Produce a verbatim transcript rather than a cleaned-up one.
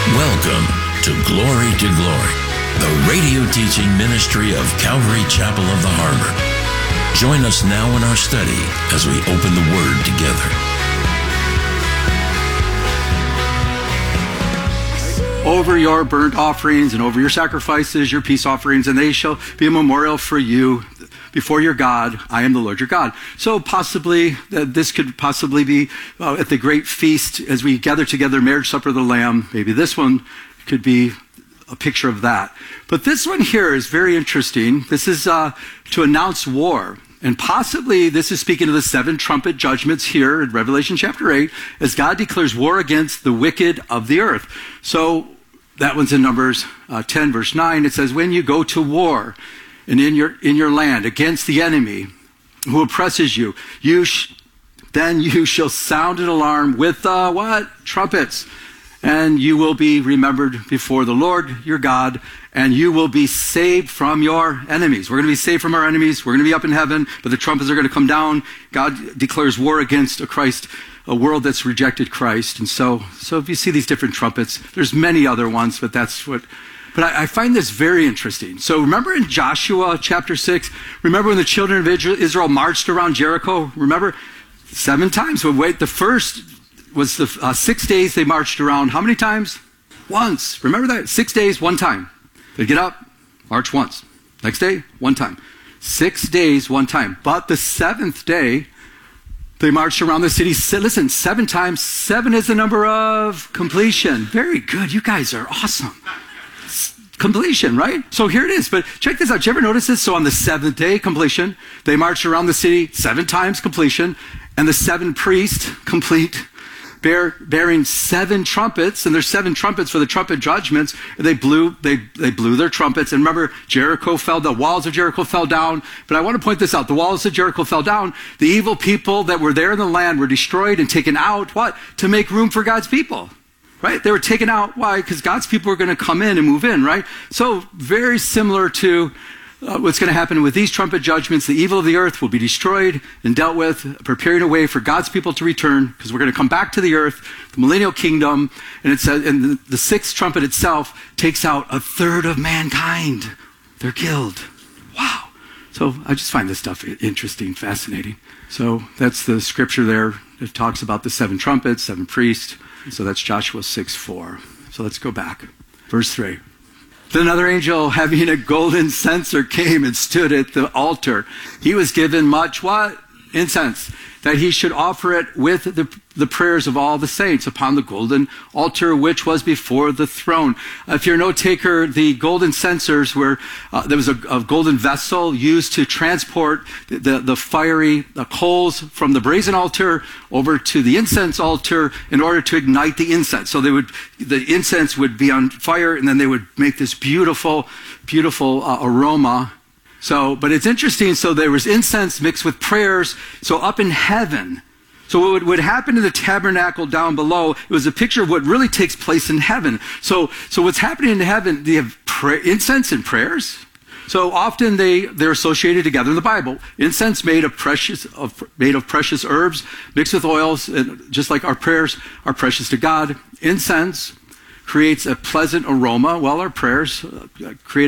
Welcome to Glory to Glory, the radio teaching ministry of Calvary Chapel of the Harbor. Join us now in our study as we open the Word together. Over your burnt offerings and over your sacrifices, your peace offerings, and they shall be a memorial for you before your God. I am the Lord your God. So possibly, uh, this could possibly be uh, at the great feast as we gather together, marriage supper of the Lamb. Maybe this one could be a picture of that. But this one here is very interesting. This is uh, to announce war. And possibly this is speaking of the seven trumpet judgments here in Revelation chapter eight, as God declares war against the wicked of the earth. So that one's in Numbers uh, ten, verse nine. It says, when you go to war and in your in your land against the enemy who oppresses you, you sh- then you shall sound an alarm with uh, what? Trumpets. And you will be remembered before the Lord your God, and you will be saved from your enemies. We're going to be saved from our enemies. We're going to be up in heaven, but the trumpets are going to come down. God declares war against a Christ, a world that's rejected Christ. And so, so if you see these different trumpets, there's many other ones, but that's what... But I, I find this very interesting. So remember in Joshua chapter six, remember when the children of Israel marched around Jericho? Remember? Seven times. But wait, the first... was the uh, six days they marched around. How many times? Once. Remember that? Six days, one time. They get up, march once. Next day, one time. Six days, one time. But the seventh day, they marched around the city. Listen, seven times. Seven is the number of completion. Very good. You guys are awesome. Completion, right? So here it is. But check this out. Did you ever notice this? So on the seventh day, completion, they marched around the city seven times, completion, and the seven priests, complete, Bear, bearing seven trumpets, and there's seven trumpets for the trumpet judgments. They blew, they, they blew their trumpets. And remember, Jericho fell, the walls of Jericho fell down. But I want to point this out. The walls of Jericho fell down. The evil people that were there in the land were destroyed and taken out. What? To make room for God's people. Right? They were taken out. Why? Because God's people were going to come in and move in, right? So very similar to Uh, what's going to happen with these trumpet judgments. The evil of the earth will be destroyed and dealt with, preparing a way for God's people to return, because we're going to come back to the earth, the millennial kingdom, and it says, and the, the sixth trumpet itself takes out a third of mankind. They're killed. Wow. So I just find this stuff interesting, fascinating. So that's the scripture there. It talks about the seven trumpets, seven priests. So that's Joshua six four. So let's go back. Verse three. Then another angel, having a golden censer, came and stood at the altar. He was given much what? Incense. That he should offer it with the, the prayers of all the saints upon the golden altar which was before the throne. Uh, if you're a note taker, the golden censers were, uh, there was a, a golden vessel used to transport the, the, the fiery uh, coals from the brazen altar over to the incense altar in order to ignite the incense. So they would, the incense would be on fire, and then they would make this beautiful, beautiful uh, aroma. So, but it's interesting. So there was incense mixed with prayers. So up in heaven, so what would, would happen in the tabernacle down below, it was a picture of what really takes place in heaven. So, so what's happening in heaven, they have pray, incense and prayers. So often they, they're associated together in the Bible. Incense made of precious, of, made of precious herbs mixed with oils, and just like our prayers are precious to God. Incense creates a pleasant aroma, while our prayers uh, create